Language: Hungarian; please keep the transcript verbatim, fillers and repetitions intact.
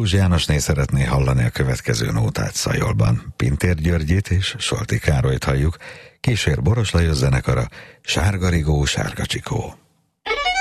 Krúzs Jánosné szeretné hallani a következő nótát Szajolban. Pintér Györgyit és Solti Károlyt halljuk, kísér Boros Lajos zenekara, Sárga Rigó, Sárga Csikó.